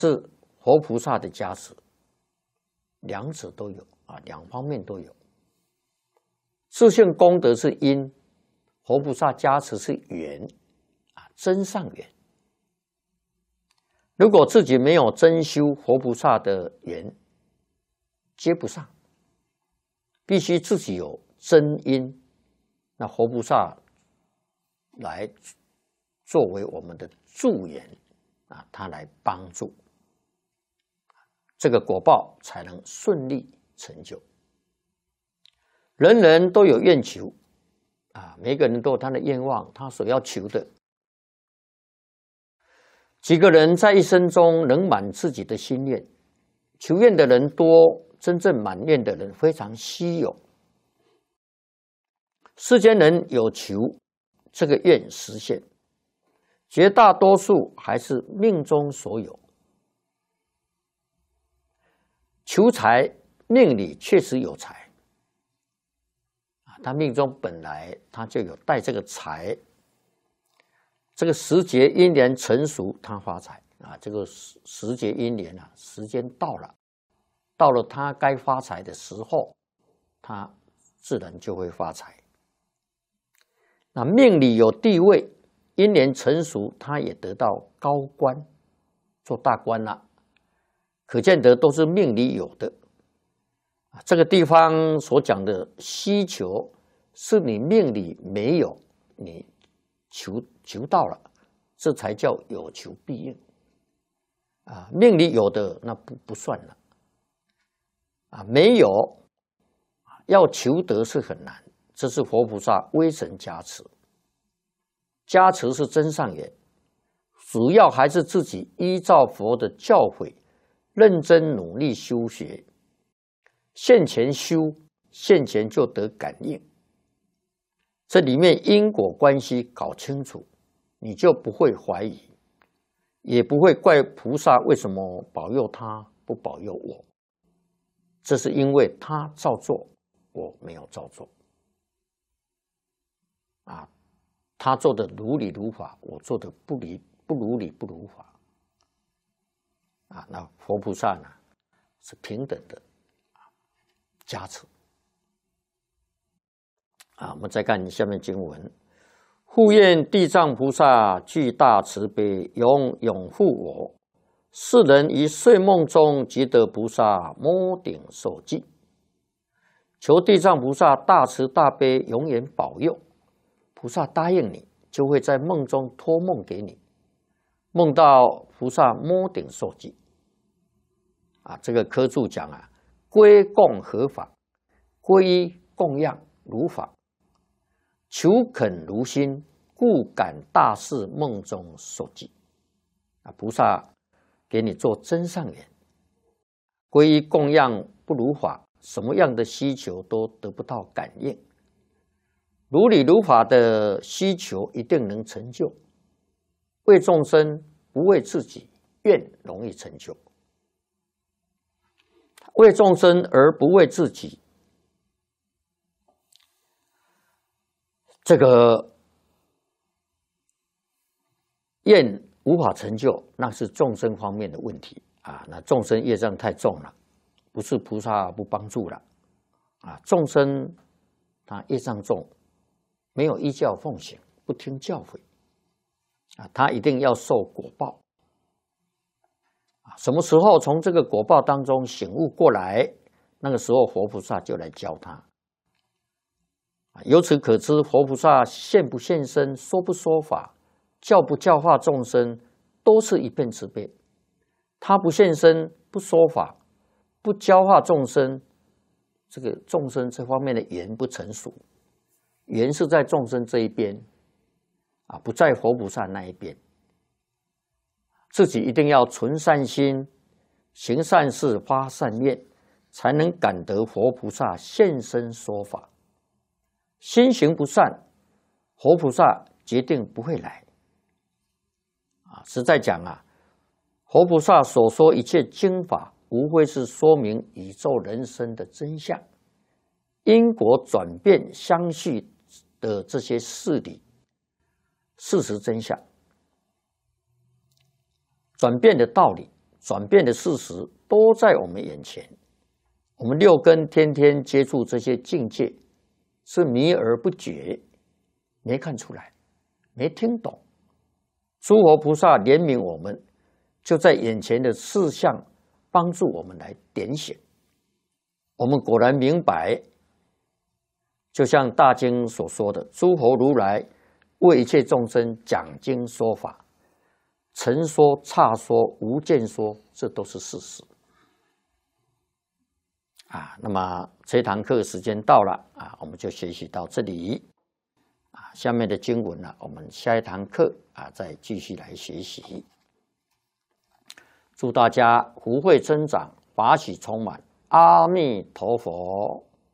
是活菩萨的加持，两者都有啊，两方面都有。自性功德是因，活菩萨加持是缘啊，真上缘。如果自己没有真修活菩萨的缘，接不上，必须自己有真因，那活菩萨来作为我们的助缘啊，他来帮助，这个果报才能顺利成就。人人都有愿求啊，每个人都有他的愿望，他所要求的。几个人在一生中能满自己的心愿，求愿的人多，真正满愿的人非常稀有。世间人有求这个愿实现，绝大多数还是命中所有。求财，命里确实有财啊，他命中本来他就有带这个财。这个时节因缘成熟，他发财啊！这个时节因缘啊，时间到了，到了他该发财的时候，他自然就会发财。那命里有地位，因缘成熟，他也得到高官，做大官了。可见得都是命里有的。这个地方所讲的需求，是你命里没有，你求到了，这才叫有求必应啊！命里有的那不算了啊，没有要求得是很难，这是佛菩萨威神加持，加持是真上缘，主要还是自己依照佛的教诲，认真努力修学，现前修，现前就得感应。这里面因果关系搞清楚，你就不会怀疑，也不会怪菩萨为什么保佑他不保佑我。这是因为他照做，我没有照做啊，他做的如理如法，我做的不如理不如法啊。那佛菩萨呢是平等的加持。我们再看下面经文：护愿地藏菩萨具大慈悲，永永护我。世人于睡梦中即得菩萨摸顶受记。求地藏菩萨大慈大悲，永远保佑。菩萨答应你，就会在梦中托梦给你，梦到菩萨摸顶受记。这个科注讲归供合法，皈依供养如法。求恳如心，故感大事梦中受记。菩萨给你做真上缘，皈依供养不如法，什么样的需求都得不到感应。如理如法的需求一定能成就，为众生不为自己，愿容易成就。为众生而不为自己，这个愿无法成就，那是众生方面的问题那众生业障太重了，不是菩萨不帮助了众生他业障重，没有依教奉行，不听教诲他一定要受果报什么时候从这个果报当中醒悟过来，那个时候佛菩萨就来教他由此可知，佛菩萨现不现身，说不说法，教不教化众生，都是一片慈悲。他不现身，不说法，不教化众生，这个众生这方面的缘不成熟，缘是在众生这一边不在佛菩萨那一边。自己一定要存善心，行善事，发善愿，才能感得佛菩萨现身说法。心行不善，佛菩萨决定不会来实在讲佛菩萨所说一切经法，无非是说明宇宙人生的真相，因果转变相续的这些事理，事实真相，转变的道理， 转变的事实都在我们眼前。我们六根天天接触这些境界，是迷而不觉，没看出来，没听懂。诸佛菩萨怜悯我们，就在眼前的事项帮助我们来点醒。我们果然明白，就像大经所说的，诸佛如来为一切众生讲经说法，成说、差说、无间说，这都是事实。那么这堂课时间到了我们就学习到这里下面的经文我们下一堂课再继续来学习。祝大家福慧增长，法喜充满，阿弥陀佛。